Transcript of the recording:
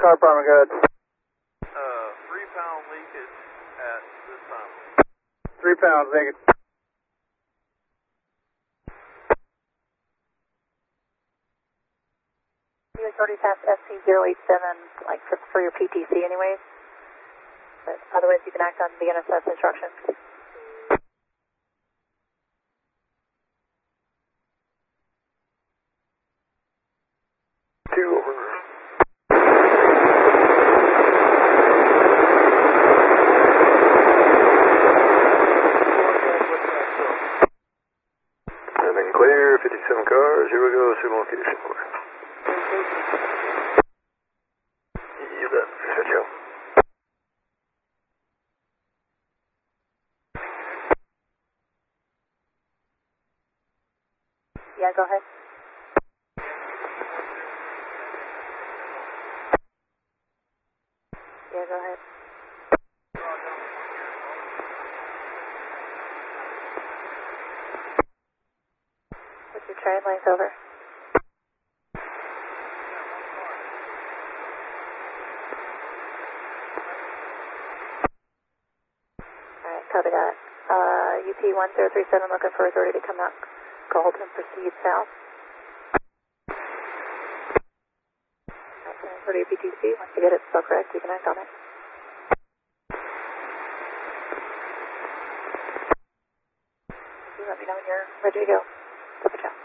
Car department, go ahead. 3-pound leakage at this time. 3 pounds, make it. You was already past SC087, like for your PTC anyways. But otherwise you can act on BNSS instructions. 2 over. Landing clear, 57 cars, here we go, assume location. You bet, good show. Yeah, go ahead. Yeah, go ahead. What's your train length over? Alright, copy that. UP 1037 looking for authority to come out Galt and proceed south. That's for your PTC. Once you get it spelled correct, you can act on it. You let me know when you're ready to go.